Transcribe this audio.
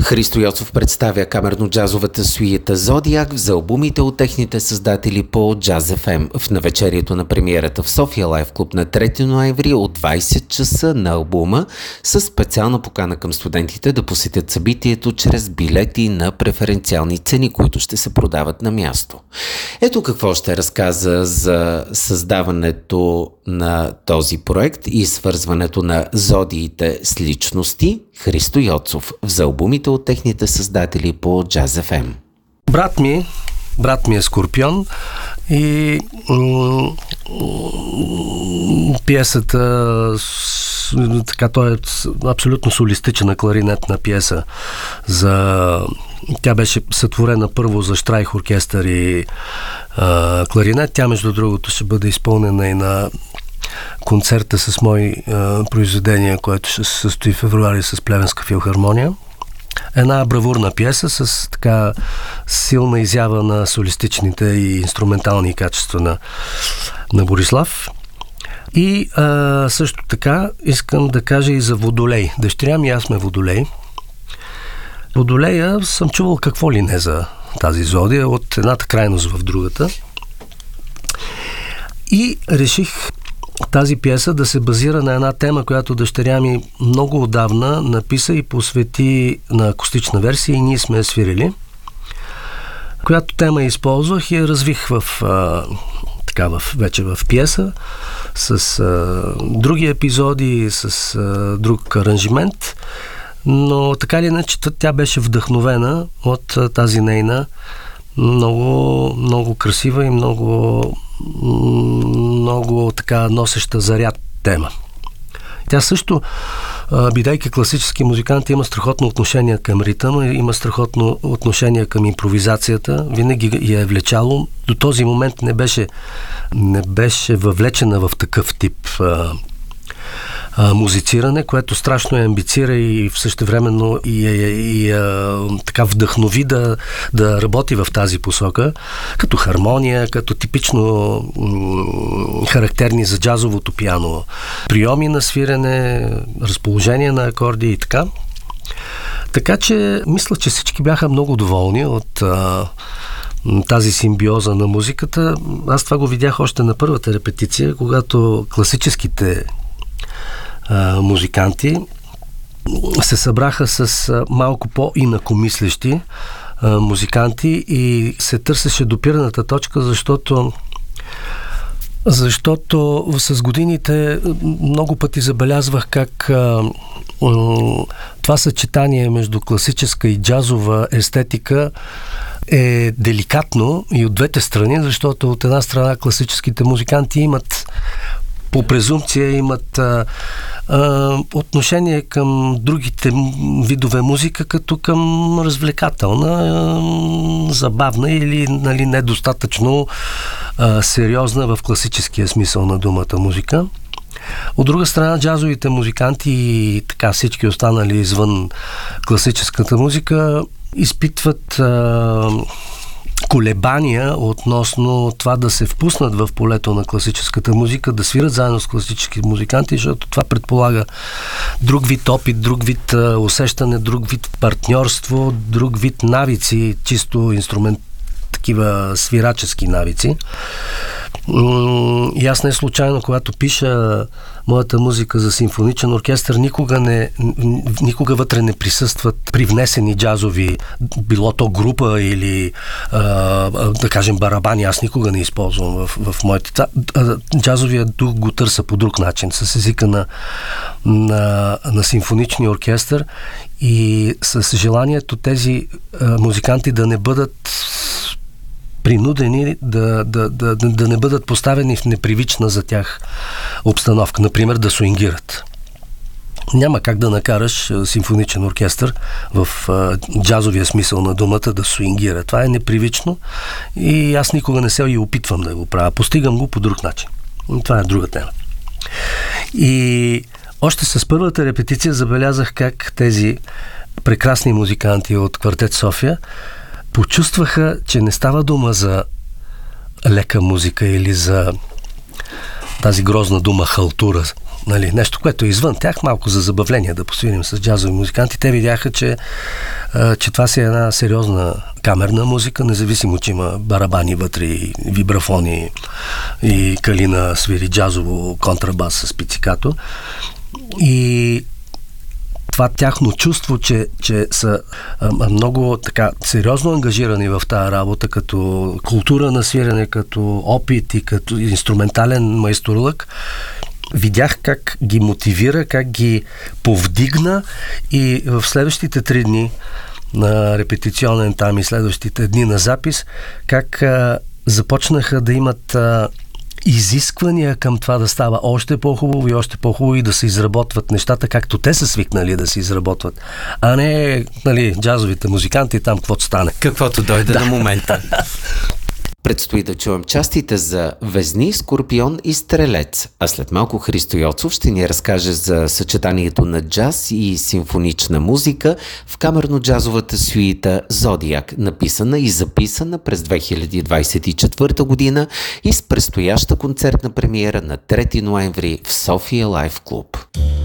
Христо Йоцов представя камерно-джазовата сюита Зодиак за албумите от техните създатели по Jazz FM в навечерието на премиерата в София Лайв Клуб на 3 ноември от 20 часа на албума с специална покана към студентите да посетят събитието чрез билети на преференциални цени, които ще се продават на място. Ето какво ще разказа за създаването на този проект и свързването на зодиите с личности Христо Йоцов за албумите от техните създатели по Jazz FM. Брат ми е Скорпион и пиесата, така, той е абсолютно солистична кларинетна пиеса. Тя беше сътворена първо за штрайх оркестър и кларинет. Тя, между другото, ще бъде изпълнена и на концерта с мои произведения, което ще се състои в февруари с Плевенска филхармония. Една бравурна пиеса с така силна изява на солистичните и инструментални качества на Борислав. И също така искам да кажа и за Водолей. Дъщеря ми и аз сме Водолей. Водолея съм чувал какво ли не за тази зодия, от едната крайност в другата. И реших тази пиеса да се базира на една тема, която дъщеря ми много отдавна написа и посвети на акустична версия и ние сме я свирили, която тема използвах и я развих вече в пиеса с други епизоди, с друг аранжимент, но така или иначе тя беше вдъхновена от тази нейна много, много красива и много така носеща заряд тема. Тя също, бидейки класически музикант, има страхотно отношение към ритъма, има страхотно отношение към импровизацията, винаги я е влечало. До този момент не беше въвлечена в такъв тип музициране, което страшно я амбицира и в същевременно и така вдъхнови да работи в тази посока, като хармония, като типично характерни за джазовото пиано приеми на свирене, разположение на акорди и така. Така че мисля, че всички бяха много доволни от тази симбиоза на музиката. Аз това го видях още на първата репетиция, когато класическите музиканти се събраха с малко по-инакомислещи музиканти и се търсеше допирната точка, защото с годините много пъти забелязвах как това съчетание между класическа и джазова естетика е деликатно и от двете страни, защото от една страна класическите музиканти имат по презумпция отношение към другите видове музика като към развлекателна, забавна или недостатъчно сериозна в класическия смисъл на думата музика. От друга страна, джазовите музиканти и така всички останали извън класическата музика изпитват колебания относно това да се впуснат в полето на класическата музика, да свират заедно с класически музиканти, защото това предполага друг вид опит, друг вид усещане, друг вид партньорство, друг вид навици, чисто инструмент, такива свирачески навици. И аз не случайно, когато пиша моята музика за симфоничен оркестър, никога вътре не присъстват привнесени джазови, било то група или да кажем барабани, аз никога не използвам в моите. Джазовия дух го търся по друг начин, с езика на симфоничния оркестър и с желанието тези музиканти да не бъдат принудени да не бъдат поставени в непривична за тях обстановка, например да суингират. Няма как да накараш симфоничен оркестър в джазовия смисъл на думата да суингира. Това е непривично и аз никога не се и опитвам да го правя. Постигам го по друг начин. Това е друга тема. И още с първата репетиция забелязах как тези прекрасни музиканти от Квартет София почувстваха, че не става дума за лека музика или за тази грозна дума халтура, нали, нещо, което е извън тях, малко за забавление да посвирим с джазови музиканти. Те видяха, че това си е една сериозна камерна музика, независимо, че има барабани вътре и вибрафони и Калина свири джазово контрабас с пицикато. И това тяхно чувство, че са много така сериозно ангажирани в тази работа, като култура на свирене, като опит и като инструментален майсторлък, видях как ги мотивира, как ги повдигна и в следващите 3 дни на репетиционен там и следващите дни на запис, как започнаха да имат изисквания към това да става още по-хубаво и още по-хубаво и да се изработват нещата, както те са свикнали да се изработват. А не, нали, джазовите музиканти там каквото стане. Каквото дойде на момента. Предстои да чуем частите за Везни, Скорпион и Стрелец, а след малко Христо Йоцов ще ни разкаже за съчетанието на джаз и симфонична музика в камерно-джазовата сюита Зодиак, написана и записана през 2024 година и с предстояща концертна премиера на 3 ноември в София Лайф Клуб.